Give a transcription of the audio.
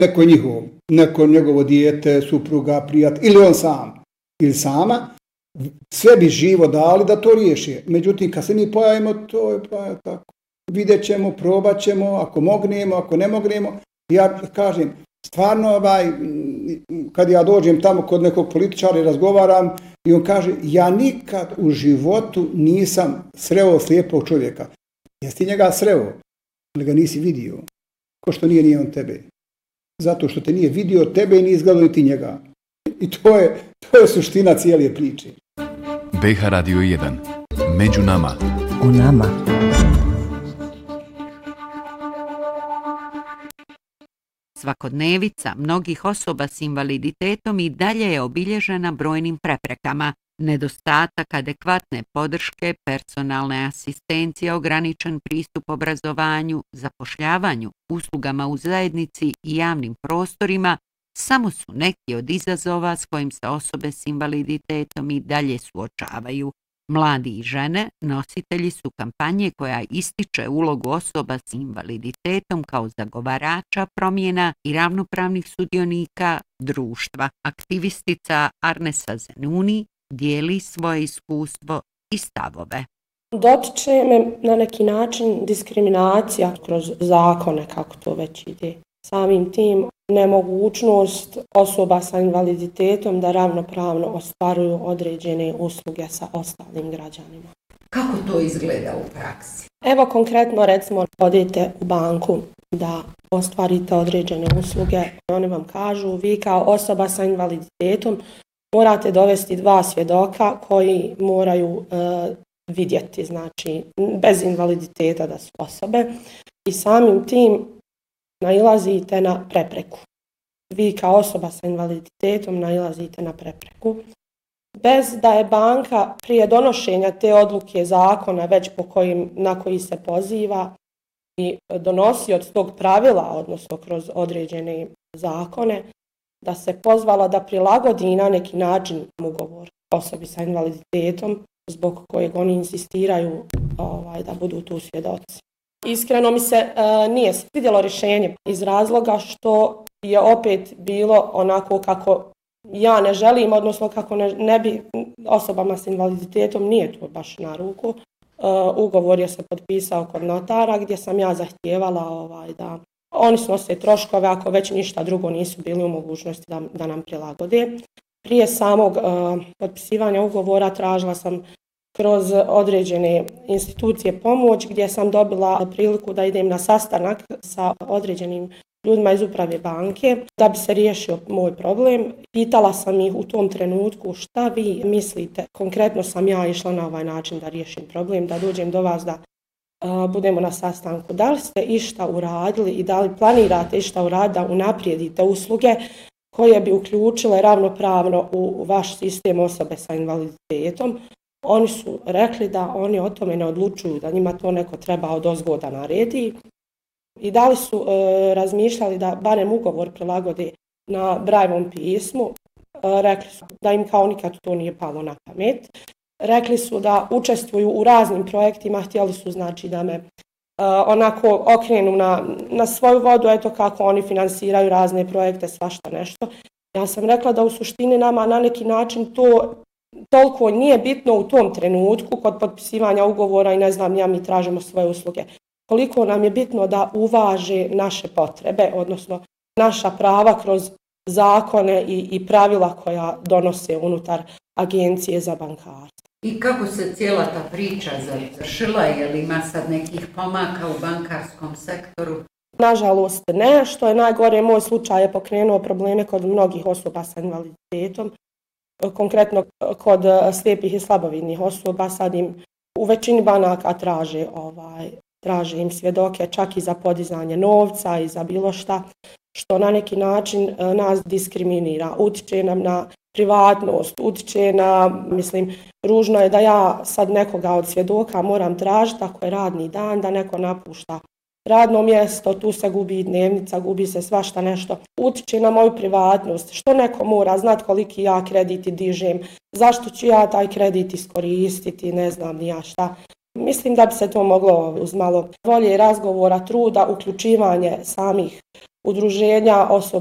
neko njihov, neko njegovo dijete, supruga, prijatelj, ili on sam, ili sama, sve bi živo dali da to riješi. Međutim, kad se mi pojavimo, to je pa tako. Vidjet ćemo, probat ćemo, ako mognemo, ako ne mognemo. Ja kažem, stvarno, kad ja dođem tamo kod nekog političara i razgovaram, i on kaže, ja nikad u životu nisam sreo slijepog čovjeka. Jesi ti njega sreo, ali ga nisi vidio. Ko što nije on tebe. Zato što te nije vidio tebe i nije izgledao ni ti njega. I to je suština cijele priče. BiH Radio 1. Među nama. U nama. Svakodnevica mnogih osoba s invaliditetom i dalje je obilježena brojnim preprekama. Nedostatak adekvatne podrške, personalne asistencije, ograničen pristup obrazovanju, zapošljavanju, uslugama u zajednici i javnim prostorima samo su neki od izazova s kojim se osobe s invaliditetom i dalje suočavaju. Mladi i žene nositelji su kampanje koja ističe ulogu osoba s invaliditetom kao zagovarača promjena i ravnopravnih sudionika društva. Aktivistica Arnesa Zenuni dijeli svoje iskustvo i stavove. Dotiče me na neki način diskriminacija kroz zakone, kako to već ide. Samim tim nemogućnost osoba sa invaliditetom da ravnopravno ostvaruju određene usluge sa ostalim građanima. Kako to izgleda u praksi? Evo konkretno, recimo, odete u banku da ostvarite određene usluge. Oni vam kažu, vi kao osoba sa invaliditetom morate dovesti 2 svjedoka koji moraju vidjeti, znači bez invaliditeta da su osobe, i samim tim nailazite na prepreku. Vi kao osoba sa invaliditetom nailazite na prepreku. Bez da je banka prije donošenja te odluke zakona već na koji se poziva i donosi od tog pravila, odnosno kroz određene zakone, da se pozvala da prilagodi na neki način ugovor osobi sa invaliditetom zbog kojeg oni insistiraju da budu tu svjedoci. Iskreno mi se nije svidjelo rješenje iz razloga što je opet bilo onako kako ja ne želim, odnosno kako ne bi osobama s invaliditetom, nije to baš na ruku. Ugovor je se potpisao kod notara gdje sam ja zahtijevala da oni snose troškove ako već ništa drugo nisu bili u mogućnosti da nam prilagode. Prije samog potpisivanja ugovora tražila sam kroz određene institucije pomoć gdje sam dobila priliku da idem na sastanak sa određenim ljudima iz uprave banke da bi se riješio moj problem. Pitala sam ih u tom trenutku šta vi mislite. Konkretno sam ja išla na ovaj način da riješim problem, da dođem do vas da budemo na sastanku. Da li ste išta uradili i da li planirate išta uraditi da unaprijedite usluge koje bi uključile ravnopravno u vaš sistem osobe sa invaliditetom? Oni su rekli da oni o tome ne odlučuju, da njima to neko treba odozgo da naredi. I da li su razmišljali da barem ugovor prilagode na Brailleovom pismu. Rekli su da im kao nikad to nije palo na pamet. Rekli su da učestvuju u raznim projektima, htjeli su znači da me onako okrenu na svoju vodu, eto kako oni finansiraju razne projekte, svašta nešto. Ja sam rekla da u suštini nama na neki način to toliko nije bitno u tom trenutku kod potpisivanja ugovora i ne znam, mi tražimo svoje usluge. Koliko nam je bitno da uvaže naše potrebe, odnosno naša prava kroz zakone i pravila koja donose unutar Agencije za bankarstvo. I kako se cijela ta priča završila? Je li ima sad nekih pomaka u bankarskom sektoru? Nažalost ne, što je najgore, moj slučaj je pokrenuo probleme kod mnogih osoba sa invaliditetom, konkretno kod slijepih i slabovidnih osoba. Sad im u većini banaka traže im svjedoke čak i za podizanje novca i za bilo šta, što na neki način nas diskriminira, utiče nam na privatnost, utiče na, ružno je da ja sad nekoga od svjedoka moram tražiti ako je radni dan, da neko napušta radno mjesto, tu se gubi dnevnica, gubi se svašta nešto, utiče na moju privatnost, što neko mora znati koliki ja kredit dižem, zašto ću ja taj kredit iskoristiti, ne znam ni ja šta. Mislim da bi se to moglo uz malo volje razgovora, truda, uključivanje samih udruženja osoba